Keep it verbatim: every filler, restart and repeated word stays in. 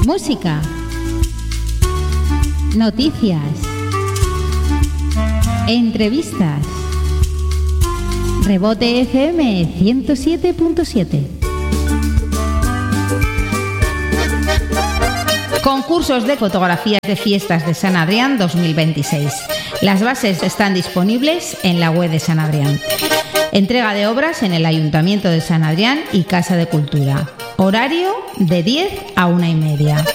Música. Noticias. Entrevistas. Rebote F M ciento siete punto siete. Concursos de fotografías de fiestas de San Adrián dos mil veintiséis. Las bases están disponibles en la web de San Adrián. Entrega de obras en el Ayuntamiento de San Adrián y Casa de Cultura. Horario de diez a una y media.